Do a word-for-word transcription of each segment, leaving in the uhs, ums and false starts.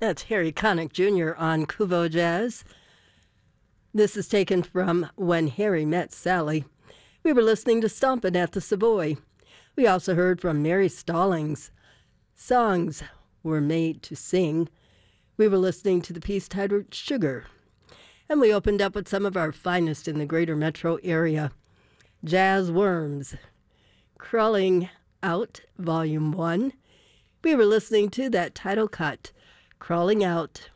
That's Harry Connick Junior on Kuvo Jazz. This is taken from When Harry Met Sally. We were listening to Stompin' at the Savoy. We also heard from Mary Stallings. Songs were made to sing. We were listening to the piece titled Sugar. And we opened up with some of our finest in the greater metro area. Jazz Worms, Crawling Out, Volume one. We were listening to that title cut, Crawling Out.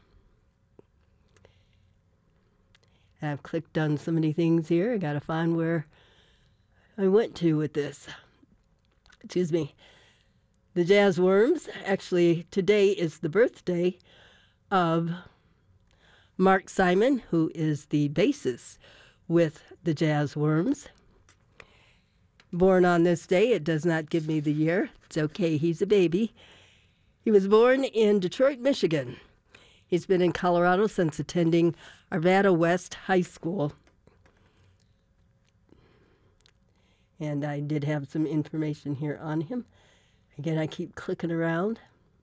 I've clicked on so many things here. I got to find where I went to with this. Excuse me. The Jazz Worms, actually, today is the birthday of Mark Simon, who is the bassist with the Jazz Worms. Born on this day, it does not give me the year. It's okay, he's a baby. He was born in Detroit, Michigan. He's been in Colorado since attending Arvada West High School. And I did have some information here on him. Again, I keep clicking around.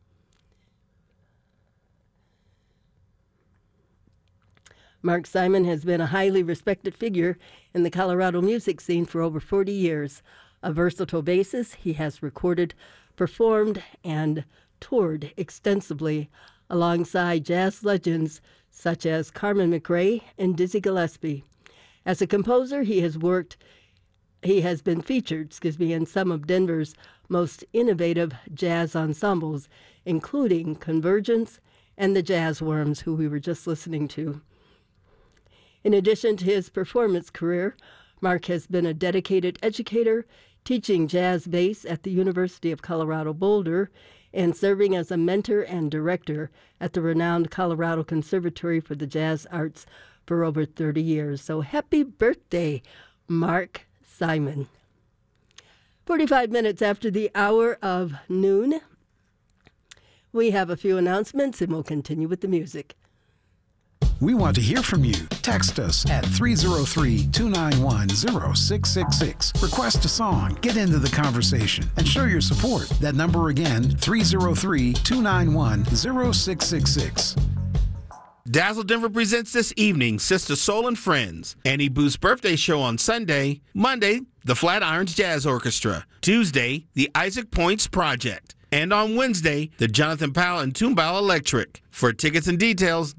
Mark Simon has been a highly respected figure in the Colorado music scene for over forty years. A versatile bassist, he has recorded, performed, and toured extensively alongside jazz legends such as Carmen McRae and Dizzy Gillespie. As a composer, he has worked, he has been featured, excuse me, in some of Denver's most innovative jazz ensembles, including Convergence and the Jazz Worms, who we were just listening to. In addition to his performance career, Mark has been a dedicated educator, teaching jazz bass at the University of Colorado Boulder and serving as a mentor and director at the renowned Colorado Conservatory for the Jazz Arts for over thirty years. So happy birthday, Mark Simon. forty-five minutes after the hour of noon, we have a few announcements and we'll continue with the music. We want to hear from you. Text us at three oh three, two nine one, oh six six six. Request a song, get into the conversation, and show your support. That number again, three oh three, two nine one, oh six six six. Dazzle Denver presents this evening Sister Soul and Friends. Annie Booth's birthday show on Sunday. Monday, the Flatirons Jazz Orchestra. Tuesday, the Isaac Points Project. And on Wednesday, the Jonathan Powell and Toombao Electric. For tickets and details,